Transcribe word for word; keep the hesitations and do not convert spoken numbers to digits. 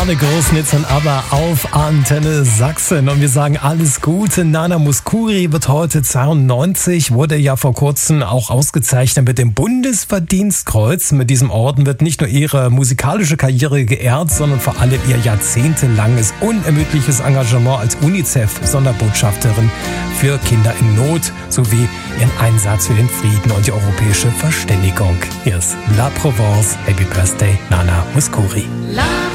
Arne Großnitz und aber auf Antenne Sachsen. Und wir sagen alles Gute. Nana Mouskouri wird heute zweiundneunzig, wurde ja vor kurzem auch ausgezeichnet mit dem Bundesverdienstkreuz. Mit diesem Orden wird nicht nur ihre musikalische Karriere geehrt, sondern vor allem ihr jahrzehntelanges, unermüdliches Engagement als UNICEF-Sonderbotschafterin für Kinder in Not sowie ihren Einsatz für den Frieden und die europäische Verständigung. Hier ist La Provence. Happy Birthday, Nana Mouskouri.